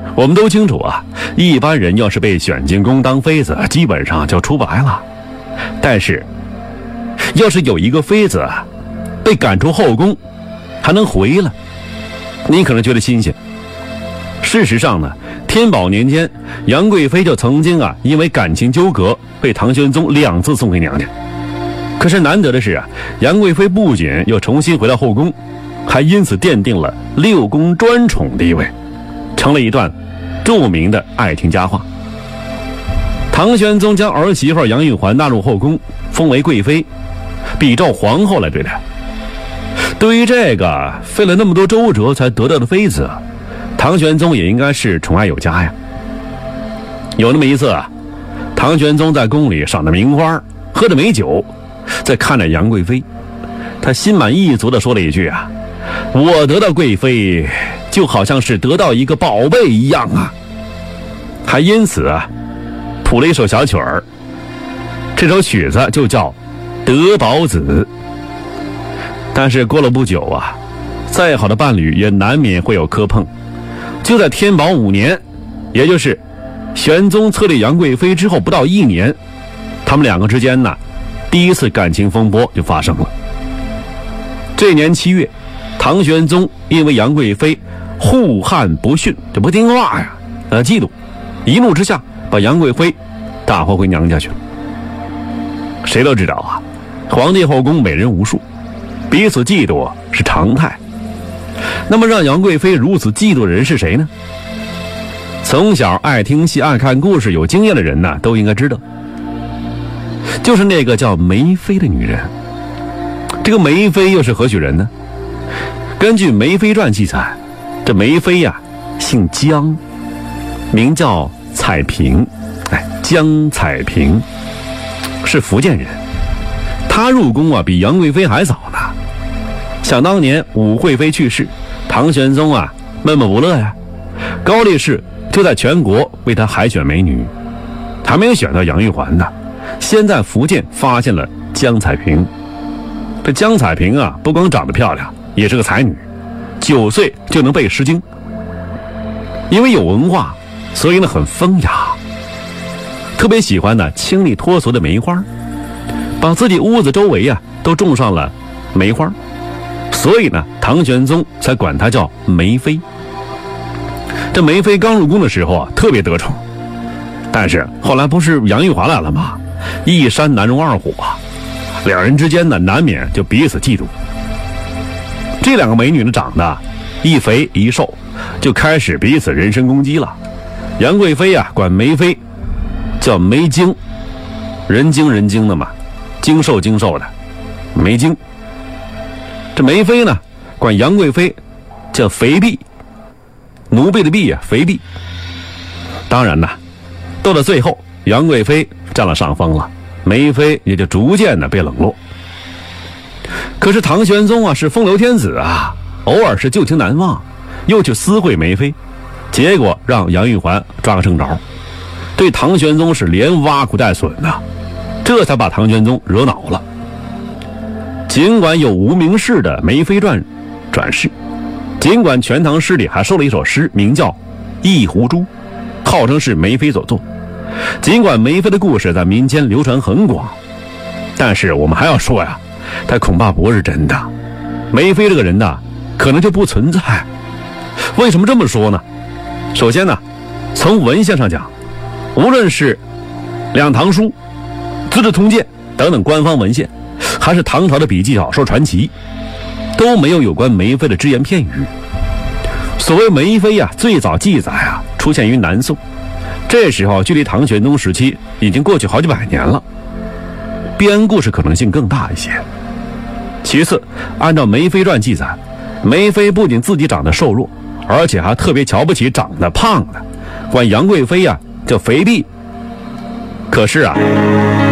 我们都清楚啊，一般人要是被选进宫当妃子，基本上就出不来了。但是，要是有一个妃子被赶出后宫，还能回来，你可能觉得新鲜。事实上呢，天宝年间，杨贵妃就曾经因为感情纠葛被唐玄宗2次送回娘家。可是难得的是杨贵妃不仅又重新回到后宫，还因此奠定了6宫专宠地位，成了一段著名的爱情佳话。唐玄宗将儿媳妇杨玉环纳入后宫，封为贵妃，比照皇后来对待。对于这个费了那么多周折才得到的妃子，唐玄宗也应该是宠爱有加呀。有那么一次唐玄宗在宫里赏着名花，喝着美酒，在看着杨贵妃，他心满意足地说了一句我得到贵妃就好像是得到一个宝贝一样还因此谱了一首小曲儿，这首曲子就叫《德宝子》。但是过了不久再好的伴侣也难免会有磕碰。就在天宝5年，也就是玄宗册立杨贵妃之后不到1年，他们2个之间第一次感情风波就发生了。这年7月，唐玄宗因为杨贵妃护汉不逊，就不听话嫉妒，一怒之下把杨贵妃打回娘家去了。谁都知道皇帝后宫美人无数，彼此嫉妒是常态。那么让杨贵妃如此嫉妒的人是谁呢？从小爱听戏爱看故事有经验的人都应该知道，就是那个叫梅妃的女人。这个梅妃又是何许人呢？根据《梅妃传》记载，这梅妃姓姜，名叫彩萍，姜彩萍，是福建人。她入宫比杨贵妃还早呢。想当年武惠妃去世，唐玄宗闷闷不乐高力士就在全国为她海选美女，还没有选到杨玉环呢，先在福建发现了姜彩萍。这姜彩萍不光长得漂亮，也是个才女，9岁就能背诗经。因为有文化，所以很风雅，特别喜欢清丽脱俗的梅花，把自己屋子周围都种上了梅花，所以唐玄宗才管她叫梅妃。这梅妃刚入宫的时候特别得宠，但是后来不是杨玉环来了吗？一山难容二虎两人之间难免就彼此嫉妒。这2个美女长得一肥一瘦，就开始彼此人身攻击了。杨贵妃管梅妃叫梅精，人精的嘛，精瘦的梅精。这梅妃管杨贵妃叫肥婢，奴婢的婢肥婢。当然到了最后，杨贵妃占了上风了，梅妃也就逐渐被冷落。可是唐玄宗是风流天子偶尔是旧情难忘，又去私会梅妃，结果让杨玉环抓个正着，对唐玄宗是连挖苦带损这才把唐玄宗惹恼了。尽管有无名氏的《梅妃传》转世，尽管《全唐诗》里还收了一首诗，名叫《一壶珠》，号称是梅妃所作，尽管梅妃的故事在民间流传很广，但是我们还要说她恐怕不是真的。梅妃这个人可能就不存在。为什么这么说呢？首先从文献上讲，无论是两唐书、资治通鉴等等官方文献，还是唐朝的笔记小说传奇，都没有关梅妃的只言片语。所谓梅妃最早记载出现于南宋，这时候距离唐玄宗时期已经过去好几百年了，编故事可能性更大一些。其次，按照《梅妃传》记载，梅妃不仅自己长得瘦弱，而且还特别瞧不起长得胖的，管杨贵妃叫肥婢。可是